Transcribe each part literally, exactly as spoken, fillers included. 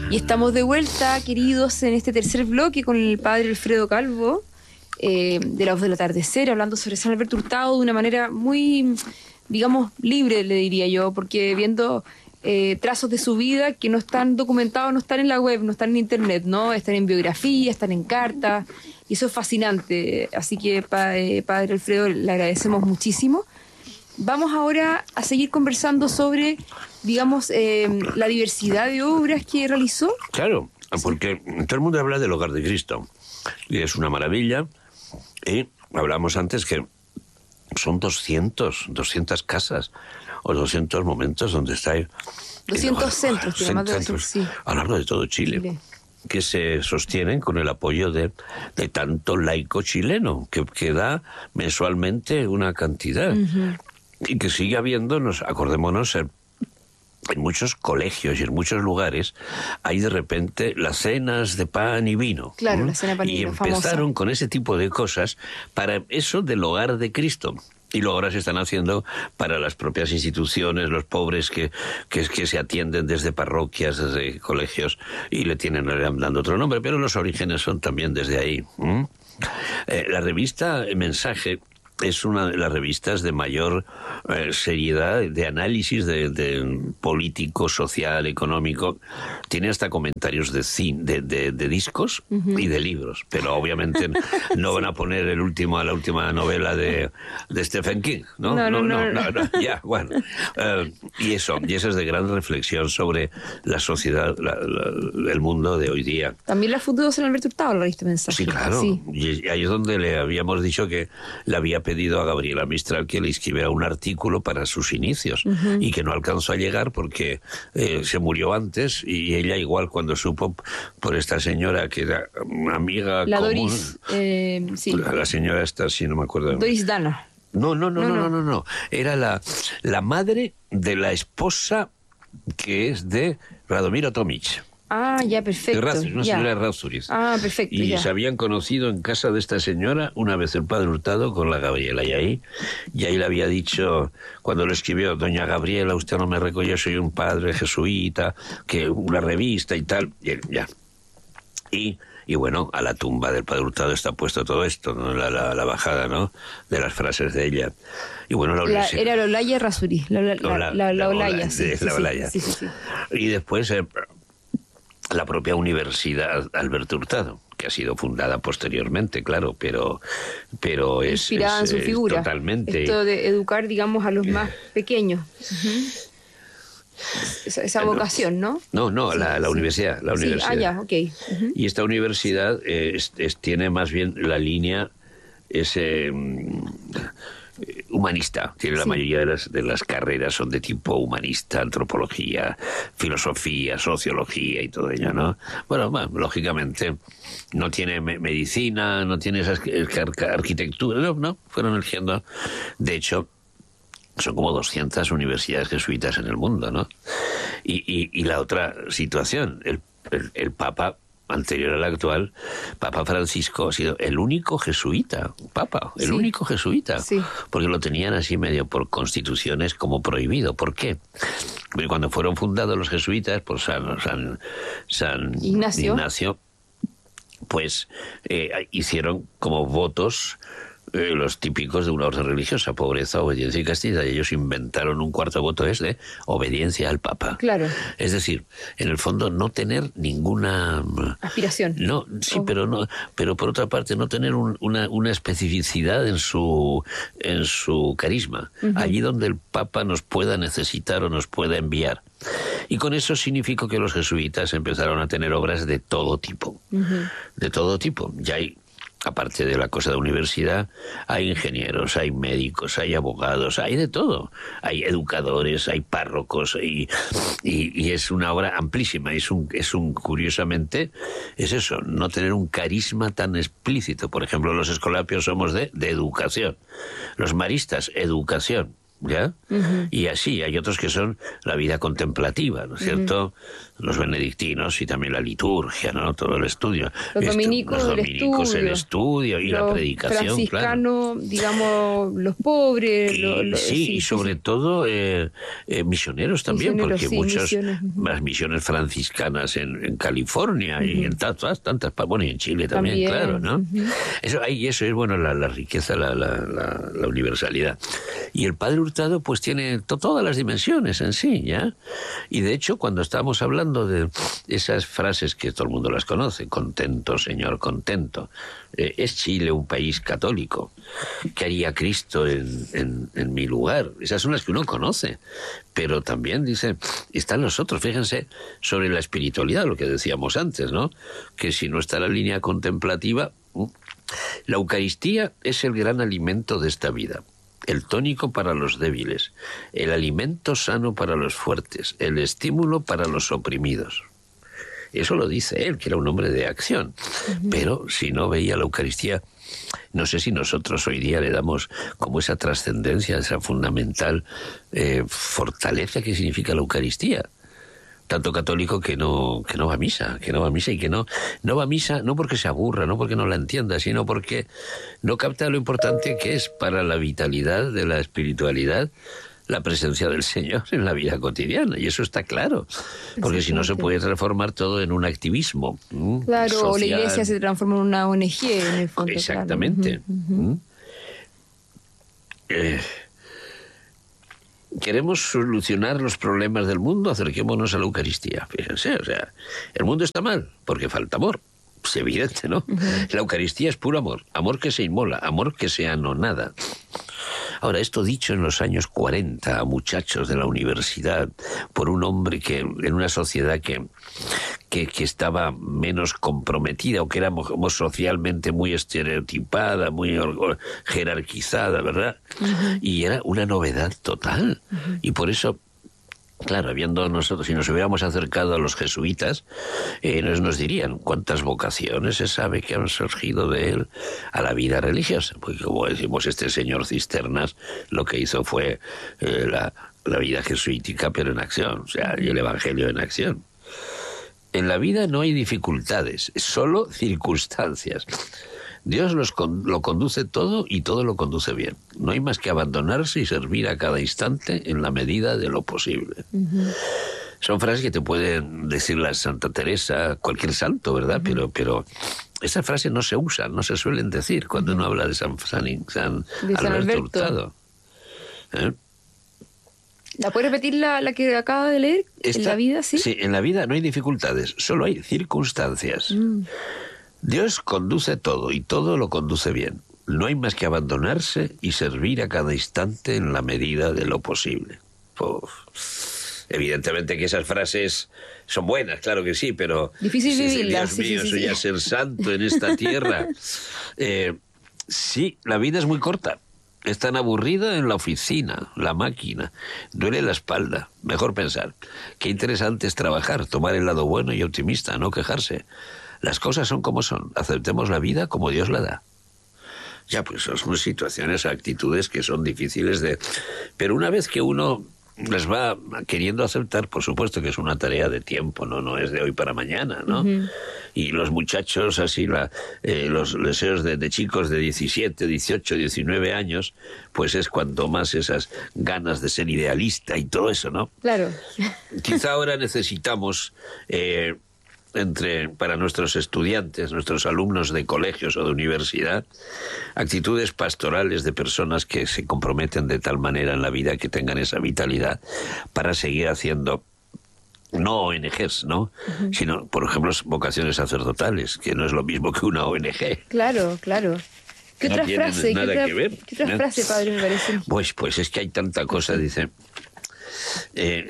Y estamos de vuelta, queridos, en este tercer bloque con el padre Alfredo Calvo, eh, de la voz del atardecer, hablando sobre San Alberto Hurtado de una manera muy, digamos, libre, le diría yo, porque viendo eh, trazos de su vida que no están documentados, no están en la web, no están en internet, ¿no? Están en biografía, están en cartas, y eso es fascinante. Así que, pa, eh, padre Alfredo, le agradecemos muchísimo. Vamos ahora a seguir conversando sobre, digamos, eh, la diversidad de obras que realizó. Claro, porque todo el mundo habla del Hogar de Cristo, y es una maravilla, y hablamos antes que son doscientos, doscientas casas, o doscientos momentos donde está... doscientos centros, tiene más de centros, sí. A lo largo de todo Chile, Chile, que se sostienen con el apoyo de, de tanto laico chileno, que, que da mensualmente una cantidad. Uh-huh. Y que sigue habiendo, nos acordémonos, en muchos colegios y en muchos lugares hay de repente las cenas de pan y vino. Claro, ¿no? La cena de pan y vino, y empezaron famosa. Con ese tipo de cosas para eso del Hogar de Cristo. Y luego ahora se están haciendo para las propias instituciones, los pobres que, que, que se atienden desde parroquias, desde colegios, y le tienen dando otro nombre, pero los orígenes son también desde ahí. ¿Mm? Eh, la revista Mensaje es una de las revistas de mayor eh, seriedad, de análisis de, de político, social, económico. Tiene hasta comentarios de cine, de, de, de discos uh-huh. y de libros, pero obviamente no van a poner el último, la última novela de, de Stephen King, ¿no? No, no, no. no, no, no ya, bueno. Uh, y eso, y eso es de gran reflexión sobre la sociedad, la, la, el mundo de hoy día. También la fundó San Alberto Hurtado, la revista Mensaje. Sí, claro. Sí. Y ahí es donde le habíamos dicho que le había pedido a Gabriela Mistral que le escribiera un artículo para sus inicios uh-huh. y que no alcanzó a llegar porque eh, se murió antes, y ella igual cuando supo por esta señora que era una amiga la común, Doris, eh, sí. la, la señora esta, sí, no me acuerdo. Doris Dana. No, no, no, no, no, no, no, no. Era la, la madre de la esposa que es de Radomiro Tomic. Ah, ya, perfecto. Errázuriz, una ya. señora Errázuriz. Ah, perfecto. Y ya. se habían conocido en casa de esta señora una vez el padre Hurtado con la Gabriela. Y ahí, y ahí le había dicho, cuando le escribió, doña Gabriela, usted no me reconoce, yo soy un padre jesuita, que una revista y tal. Y él, ya. Y, y bueno, a la tumba del padre Hurtado está puesto todo esto, ¿no? la, la, la bajada, ¿no?, de las frases de ella. Y bueno, la, la Era la Olaya Errázuriz. La, la, la, la, la, la Olaya, sí, de, sí, la sí, Olaya. Sí, sí, sí. Y después... Eh, la propia Universidad Alberto Hurtado, que ha sido fundada posteriormente, claro, pero pero es, inspirada es, en su figura. Totalmente. Esto de educar, digamos, a los más pequeños. Uh-huh. Esa, esa vocación, ¿no? No, no, sí, la, la sí. universidad. La sí, universidad. Ah, ya, ok. Uh-huh. Y esta universidad eh, es, es, tiene más bien la línea ese... Um, humanista, tiene la sí. mayoría de las, de las carreras son de tipo humanista, antropología, filosofía, sociología y todo ello, ¿no? Bueno, bueno lógicamente no tiene me- medicina, no tiene esa ar- arquitectura, no, no, fueron eligiendo, de hecho, son como doscientas universidades jesuitas en el mundo, ¿no? Y, y, y la otra situación, el, el, el Papa anterior al actual, Papa Francisco ha sido el único jesuita, Papa, el sí. único jesuita, sí. porque lo tenían así medio por constituciones como prohibido. ¿Por qué? Porque cuando fueron fundados los jesuitas por San, San, San Ignacio. Ignacio, pues eh, hicieron como votos eh, los típicos de una orden religiosa, pobreza, obediencia y castidad, y ellos inventaron un cuarto voto, es de obediencia al Papa. Claro. Es decir, en el fondo no tener ninguna aspiración. No, sí, oh. pero no, pero por otra parte no tener un, una, una especificidad en su en su carisma, uh-huh. allí donde el Papa nos pueda necesitar o nos pueda enviar. Y con eso significó que los jesuitas empezaron a tener obras de todo tipo, uh-huh. de todo tipo. Ya hay, aparte de la cosa de universidad, hay ingenieros, hay médicos, hay abogados, hay de todo. Hay educadores, hay párrocos, y, y, y es una obra amplísima. Es un, es un, curiosamente, es eso, no tener un carisma tan explícito. Por ejemplo, los escolapios somos de, de educación. Los maristas, educación. ¿ya? Uh-huh. Y así, hay otros que son la vida contemplativa, ¿no es cierto? Uh-huh. Los benedictinos y también la liturgia, ¿no? Todo el estudio. Los dominicos, Esto, los dominicos el, estudio. el estudio y los la predicación, franciscanos, claro. digamos, los pobres. Y, lo, lo, sí, sí, y sobre sí. todo eh, eh, misioneros también, misioneros, porque sí, muchas misiones. Las misiones franciscanas en, en California uh-huh. y en tantas, tantas, bueno, y en Chile también, también. claro, ¿no? Uh-huh. Eso, ahí, eso es, bueno, la, la riqueza, la, la, la, la universalidad. Y el Padre Hurtado pues tiene to- todas las dimensiones en sí, ¿ya? Y de hecho cuando estábamos hablando de esas frases que todo el mundo las conoce, contento, Señor, contento, eh, ¿es Chile un país católico? ¿Qué haría Cristo en, en, en mi lugar? Esas son las que uno conoce, pero también dice, están los otros, fíjense, sobre la espiritualidad, lo que decíamos antes, ¿no? Que si no está la línea contemplativa, la Eucaristía es el gran alimento de esta vida. El tónico para los débiles, el alimento sano para los fuertes, el estímulo para los oprimidos. Eso lo dice él, que era un hombre de acción. Uh-huh. Pero si no veía la Eucaristía, no sé si nosotros hoy día le damos como esa trascendencia, esa fundamental eh, fortaleza que significa la Eucaristía. Tanto católico que no que no va a misa, que no va a misa y que no no va a misa no porque se aburra, no porque no la entienda, sino porque no capta lo importante que es para la vitalidad de la espiritualidad la presencia del Señor en la vida cotidiana, y eso está claro, porque si no se puede transformar todo en un activismo. Claro, social. O la iglesia se transforma en una O N G en el fondo. Exactamente. Claro. Uh-huh. Eh, ¿Queremos solucionar los problemas del mundo? Acerquémonos a la Eucaristía. Fíjense, o sea, el mundo está mal porque falta amor. Es evidente, ¿no? Uh-huh. La Eucaristía es puro amor. Amor que se inmola, amor que se anonada. Ahora, esto dicho en los años cuarenta a muchachos de la universidad por un hombre que en una sociedad que, que, que estaba menos comprometida o que era como socialmente muy estereotipada, muy jerarquizada, ¿verdad? Uh-huh. Y era una novedad total. Uh-huh. Y por eso, claro, habiendo nosotros, si nos hubiéramos acercado a los jesuitas, eh, nos, nos dirían cuántas vocaciones se sabe que han surgido de él a la vida religiosa. Porque como decimos, este señor Cisternas lo que hizo fue eh, la, la vida jesuítica, pero en acción, o sea, el evangelio en acción. En la vida no hay dificultades, solo circunstancias. Dios los con, lo conduce todo y todo lo conduce bien. No hay más que abandonarse y servir a cada instante en la medida de lo posible. Uh-huh. Son frases que te pueden decir la Santa Teresa, cualquier santo, ¿verdad? Uh-huh. Pero, pero esas frases no se usan, no se suelen decir cuando uno habla de San, San, San, de San Alberto, Alberto Hurtado. ¿Eh? ¿La puedes repetir la, la que acaba de leer? Esta, ¿En la vida, sí? Sí, en la vida no hay dificultades, solo hay circunstancias. Mm. Dios conduce todo y todo lo conduce bien. No hay más que abandonarse y servir a cada instante en la medida de lo posible. Uf. Evidentemente que esas frases son buenas, claro que sí, pero... Difícil sí, vivirlas. Dios mío, sí, sí, soy sí. a ser santo en esta tierra. Eh, sí, la vida es muy corta. Es tan aburrida en la oficina, la máquina. Duele la espalda. Mejor pensar. Qué interesante es trabajar, tomar el lado bueno y optimista, no quejarse. Las cosas son como son. Aceptemos la vida como Dios la da. Ya, pues son situaciones, actitudes que son difíciles de... Pero una vez que uno las va queriendo aceptar, por supuesto que es una tarea de tiempo, no no es de hoy para mañana, ¿no? Uh-huh. Y los muchachos así, la, eh, los deseos de, de chicos de diecisiete, dieciocho, diecinueve años, pues es cuanto más esas ganas de ser idealista y todo eso, ¿no? Claro. Quizá ahora necesitamos... Eh, entre para nuestros estudiantes, nuestros alumnos de colegios o de universidad, actitudes pastorales de personas que se comprometen de tal manera en la vida que tengan esa vitalidad para seguir haciendo no O N Ges, ¿no? Uh-huh. Sino, por ejemplo, vocaciones sacerdotales, que no es lo mismo que una O N Ge. Claro, claro. ¿Qué no otra frase? Nada ¿Qué otra, que ver, ¿qué otra ¿eh? frase, padre, me parece? Pues, pues es que hay tanta cosa, dice... Eh,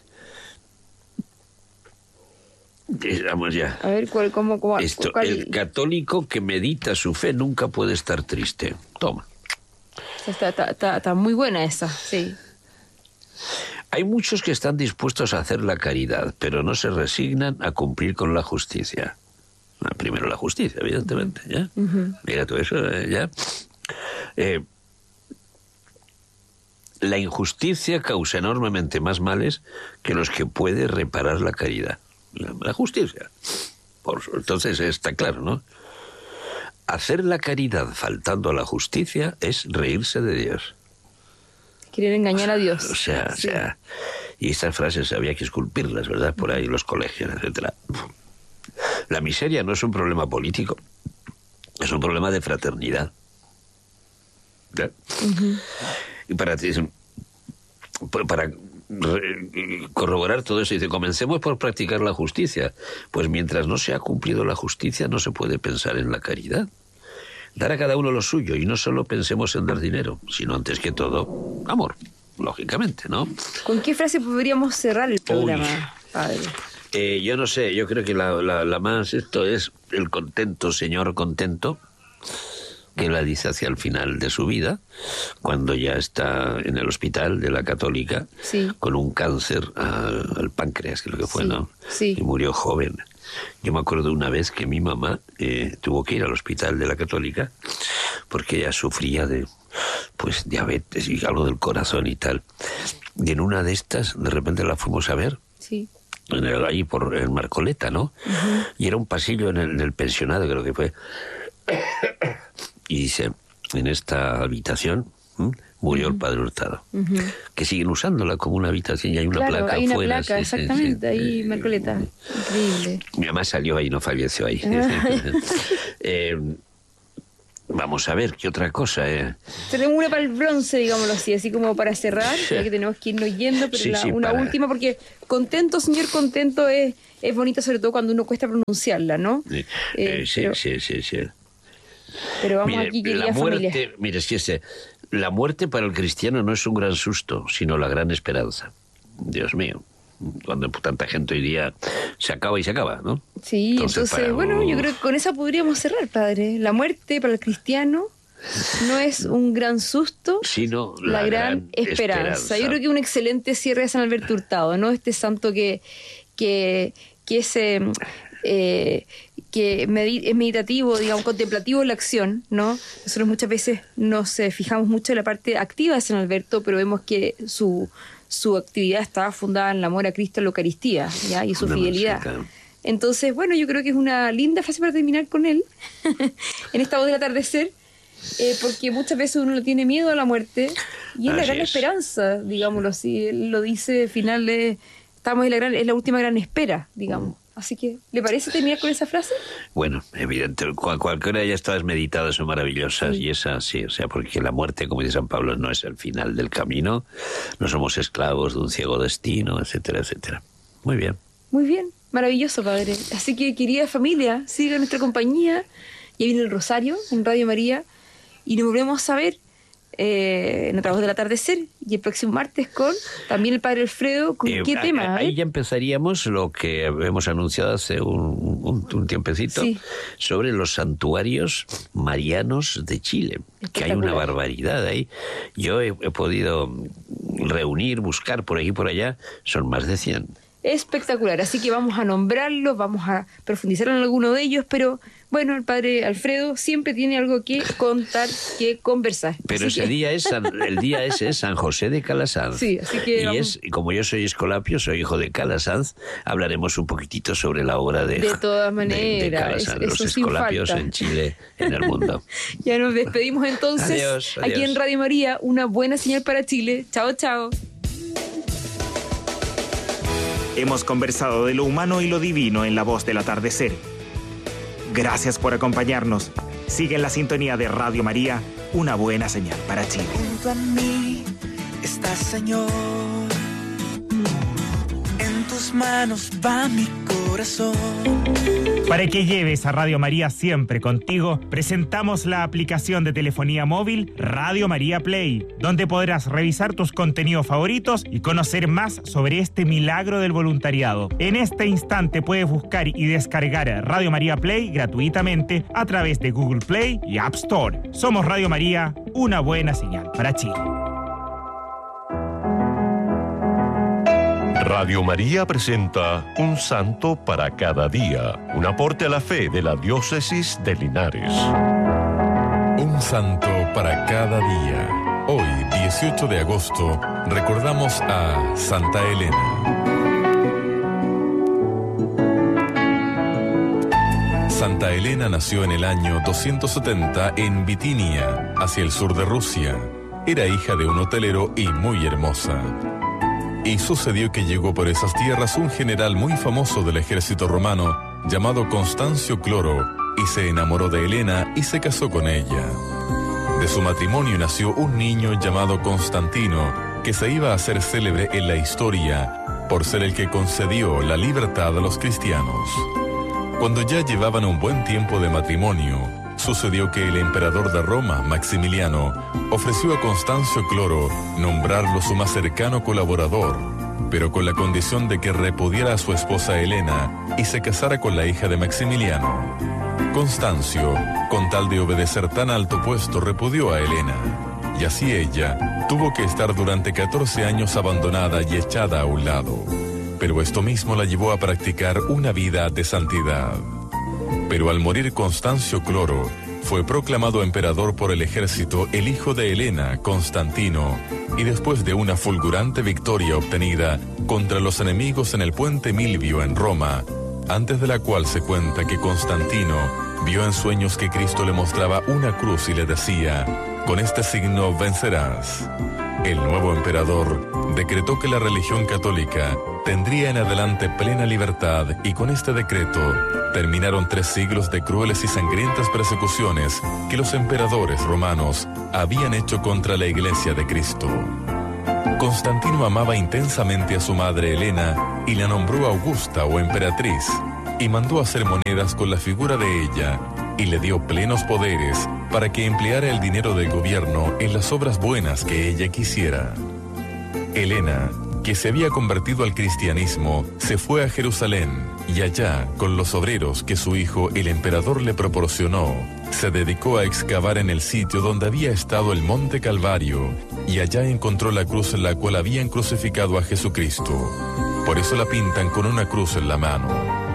Vamos ya. A ver, ¿cuál, cómo, cómo, Esto, cuál... el católico que medita su fe nunca puede estar triste. Toma. Está, está, está, está muy buena esa, sí. Hay muchos que están dispuestos a hacer la caridad, pero no se resignan a cumplir con la justicia. Primero la justicia, evidentemente, ¿ya? Uh-huh. Mira tú eso, ¿ya? Eh, la injusticia causa enormemente más males que los que puede reparar la caridad. La, la justicia. Por, entonces está claro, ¿no? Hacer la caridad faltando a la justicia es reírse de Dios. Querer engañar a Dios. O sea, sí. o sea, y estas frases había que esculpirlas, ¿verdad? Por ahí en los colegios, etcétera. La miseria no es un problema político, es un problema de fraternidad. ¿Ya? Uh-huh. Y para, para corroborar todo eso, dice, comencemos por practicar la justicia. Pues mientras no se ha cumplido la justicia, no se puede pensar en la caridad. Dar a cada uno lo suyo, y no solo pensemos en dar dinero, sino antes que todo, amor, lógicamente, ¿no? ¿Con qué frase podríamos cerrar el programa, Uy. padre? Eh, yo no sé, yo creo que la, la, la más, esto es el contento, señor contento, que la dice hacia el final de su vida, cuando ya está en el hospital de la Católica, sí. con un cáncer al, al páncreas, que es lo que fue, sí. ¿no? Sí. Y murió joven. Yo me acuerdo una vez que mi mamá eh, tuvo que ir al hospital de la Católica porque ella sufría de, pues, diabetes y algo del corazón y tal. Y en una de estas, de repente la fuimos a ver. Sí. En el, allí por el Marcoleta, ¿no? Uh-huh. Y era un pasillo en el, en el pensionado, creo que fue. Y dice, en esta habitación ¿m? murió uh-huh. el padre Hurtado. Uh-huh. Que siguen usándola como una habitación y hay una claro, placa hay una afuera. placa, sí, exactamente, sí, sí. ahí Marcoleta. Increíble. Mi mamá salió ahí, no falleció ahí. eh, vamos a ver, ¿qué otra cosa? Eh? Tenemos una para el bronce, digámoslo así, así como para cerrar, ya que tenemos que irnos yendo, pero sí, la, sí, una para... última, porque contento, señor contento, es, es bonita, sobre todo cuando uno cuesta pronunciarla, ¿no? Eh, eh, sí, pero... sí, sí, sí. Pero vamos mire, aquí, querida la muerte, familia. Mire, si ese, la muerte para el cristiano no es un gran susto, sino la gran esperanza. Dios mío, cuando tanta gente hoy día se acaba y se acaba, ¿no? Sí, entonces, entonces para... bueno, yo creo que con esa podríamos cerrar, padre. La muerte para el cristiano no es un gran susto, sino la, la gran, gran esperanza. esperanza. Yo creo que un excelente cierre de San Alberto Hurtado, ¿no? Este santo que, que, que es... Eh, que es meditativo, digamos, contemplativo en la acción, ¿no? Nosotros muchas veces nos eh, fijamos mucho en la parte activa de San Alberto, pero vemos que su, su actividad estaba fundada en el amor a Cristo en la Eucaristía, ¿ya? Y su Una fidelidad. música. Entonces, bueno, yo creo que es una linda frase para terminar con él, en esta voz del atardecer, eh, porque muchas veces uno le tiene miedo a la muerte, y es así la gran es. esperanza, digámoslo así. Él lo dice, al final, eh, estamos en la gran, es la última gran espera, digamos. Mm. Así que, ¿le parece terminar con esa frase? Bueno, evidente, cual, cualquiera ya todas meditadas son maravillosas, sí. Y esa sí, o sea, porque la muerte, como dice San Pablo, no es el final del camino, no somos esclavos de un ciego destino, etcétera, etcétera. Muy bien. Muy bien, maravilloso, padre. Así que, querida familia, siga nuestra compañía, ya viene el Rosario en Radio María, y nos volvemos a ver Eh, en otra voz del atardecer, y el próximo martes con también el padre Alfredo. ¿Con eh, qué a, tema? Ahí ya empezaríamos lo que hemos anunciado hace un, un, un tiempecito, sí. sobre los santuarios marianos de Chile, que hay una barbaridad ahí. Yo he, he podido reunir, buscar por aquí y por allá, son más de cien. Espectacular, así que vamos a nombrarlos, vamos a profundizar en alguno de ellos, pero bueno, el padre Alfredo siempre tiene algo que contar, que conversar. Pero así ese que... día es San, el día ese es San José de Calasanz. Sí, así que y vamos... es, como yo soy escolapio, soy hijo de Calasanz, hablaremos un poquitito sobre la obra de de todas maneras, de, de Calasanz, es, los escolapios en Chile, en el mundo. Ya nos despedimos entonces. Adiós, adiós. Aquí en Radio María, una buena señal para Chile. Chao, chao. Hemos conversado de lo humano y lo divino en La Voz del Atardecer. Gracias por acompañarnos. Sigue en la sintonía de Radio María, una buena señal para Chile. Junto a mí está, Señor. En tus manos va mi corazón. Para que lleves a Radio María siempre contigo, presentamos la aplicación de telefonía móvil Radio María Play, donde podrás revisar tus contenidos favoritos y conocer más sobre este milagro del voluntariado. En este instante puedes buscar y descargar Radio María Play gratuitamente a través de Google Play y App Store. Somos Radio María, una buena señal para Chile. Radio María presenta Un Santo para cada día, un aporte a la fe de la Diócesis de Linares. Un santo para cada día. Hoy, dieciocho de agosto recordamos a Santa Elena. Santa Elena nació en el año doscientos setenta en Bitinia, hacia el sur de Rusia. Era hija de un hotelero y muy hermosa. Y sucedió que llegó por esas tierras un general muy famoso del ejército romano llamado Constancio Cloro, y se enamoró de Elena y se casó con ella. De su matrimonio nació un niño llamado Constantino, que se iba a hacer célebre en la historia por ser el que concedió la libertad a los cristianos. Cuando ya llevaban un buen tiempo de matrimonio, sucedió que el emperador de Roma, Maximiliano, ofreció a Constancio Cloro nombrarlo su más cercano colaborador, pero con la condición de que repudiara a su esposa Elena y se casara con la hija de Maximiliano. Constancio, con tal de obedecer tan alto puesto, repudió a Elena, y así ella tuvo que estar durante catorce años abandonada y echada a un lado. Pero esto mismo la llevó a practicar una vida de santidad. Pero al morir Constancio Cloro, fue proclamado emperador por el ejército el hijo de Elena, Constantino, y después de una fulgurante victoria obtenida contra los enemigos en el puente Milvio en Roma, antes de la cual se cuenta que Constantino vio en sueños que Cristo le mostraba una cruz y le decía: con este signo vencerás. El nuevo emperador decretó que la religión católica tendría en adelante plena libertad, y con este decreto terminaron tres siglos de crueles y sangrientas persecuciones que los emperadores romanos habían hecho contra la Iglesia de Cristo. Constantino amaba intensamente a su madre Elena y la nombró Augusta o emperatriz, y mandó hacer monedas con la figura de ella, y le dio plenos poderes para que empleara el dinero del gobierno en las obras buenas que ella quisiera. Elena, que se había convertido al cristianismo, se fue a Jerusalén, y allá, con los obreros que su hijo el emperador le proporcionó, se dedicó a excavar en el sitio donde había estado el monte Calvario, y allá encontró la cruz en la cual habían crucificado a Jesucristo. Por eso la pintan con una cruz en la mano.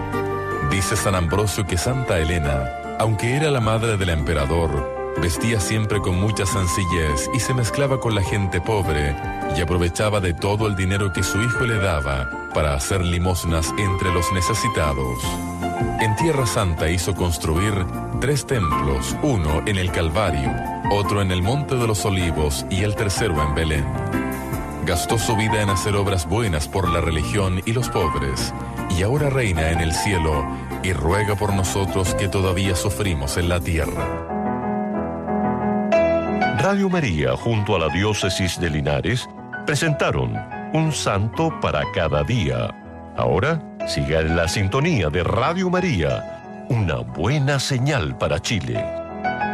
Dice San Ambrosio que Santa Elena, aunque era la madre del emperador, vestía siempre con mucha sencillez y se mezclaba con la gente pobre y aprovechaba de todo el dinero que su hijo le daba para hacer limosnas entre los necesitados. En Tierra Santa hizo construir tres templos, uno en el Calvario, otro en el Monte de los Olivos y el tercero en Belén. Gastó su vida en hacer obras buenas por la religión y los pobres, y ahora reina en el cielo y ruega por nosotros que todavía sufrimos en la tierra. Radio María, junto a la Diócesis de Linares, presentaron Un Santo para cada día. Ahora, siga en la sintonía de Radio María, una buena señal para Chile.